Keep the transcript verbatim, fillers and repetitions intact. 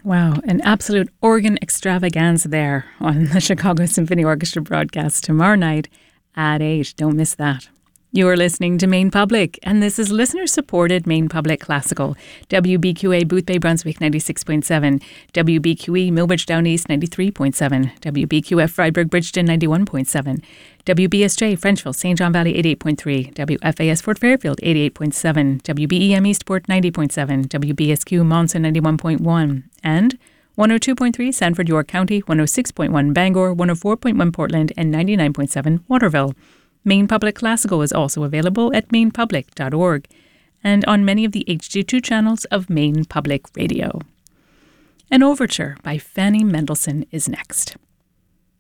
Wow, an absolute organ extravaganza there on the Chicago Symphony Orchestra broadcast tomorrow night at eight. Don't miss that. You are listening to Maine Public, and this is listener-supported Maine Public Classical. W B Q A Boothbay Brunswick ninety-six point seven, W B Q E Millbridge Down East ninety-three point seven, W B Q F Freiburg Bridgeton ninety-one point seven, W B S J Frenchville Saint John Valley eighty-eight point three, W F A S Fort Fairfield eighty-eight point seven, W B E M Eastport ninety point seven, W B S Q Monson ninety-one point one, and one oh two point three Sanford York County, one oh six point one Bangor, one oh four point one Portland, and ninety-nine point seven Waterville. Maine Public Classical is also available at maine public dot org and on many of the H D two channels of Maine Public Radio. An overture by Fanny Mendelssohn is next.